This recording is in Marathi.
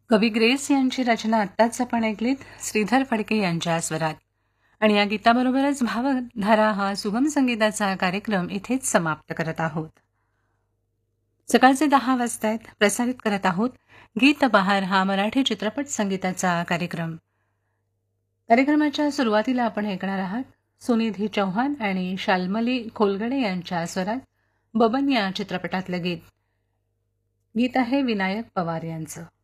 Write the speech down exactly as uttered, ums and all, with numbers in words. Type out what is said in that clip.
कवी ग्रेस यांची रचना आत्ताच आपण ऐकलीत श्रीधर फडके यांच्या स्वरात. आणि या गीताबरोबरच भावधारा हा सुगम संगीताचा कार्यक्रम इथेच समाप्त करत आहोत. सकाळचे दहा वाजतायत प्रसारित करत आहोत गीत बहार हा मराठी चित्रपट संगीताचा कार्यक्रम. कार्यक्रमाच्या सुरुवातीला आपण ऐकणार आहात सुनिधी चौहान आणि शाल्मली खोलगडे यांच्या स्वरात बबन या चित्रपटातलं गीत. गीत आहे विनायक पवार यांचं.